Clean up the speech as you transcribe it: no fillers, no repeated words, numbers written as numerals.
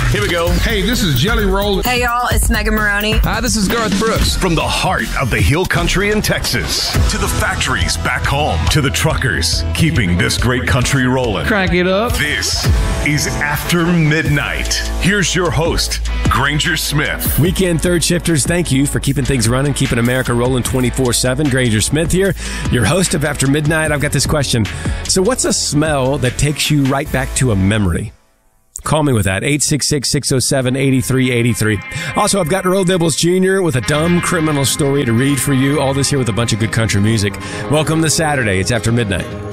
Here we go. Hey, this is Jelly Roll. Hey, y'all, it's Megan Maroney. Hi, this is Garth Brooks. From the heart of the Hill Country in Texas to the factories back home to the truckers keeping this great country rolling. Crank it up. This is After Midnight. Here's your host, Granger Smith. Weekend third shifters, thank you for keeping things running, keeping America rolling 24/7. Granger Smith here, your host of After Midnight. I've got this question. So what's a smell that takes you right back to a memory? Call me with that, 866-607-8383. Also, I've got Earl Dibbles Jr. with a dumb criminal story to read for you. All this here with a bunch of good country music. Welcome to Saturday. It's After Midnight.